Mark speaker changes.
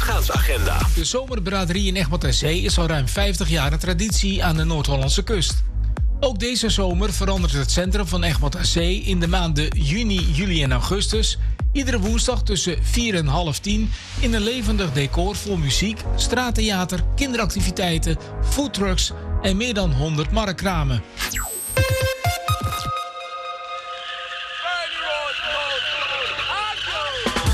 Speaker 1: uitgaansagenda.
Speaker 2: De zomerbraderie in Egmond aan Zee is al ruim 50 jaar een traditie aan de Noord-Hollandse kust. Ook deze zomer verandert het centrum van Egmond aan Zee in de maanden juni, juli en augustus iedere woensdag tussen 4 en half 10 in een levendig decor vol muziek, straattheater, kinderactiviteiten, foodtrucks en meer dan 100 marktkramen.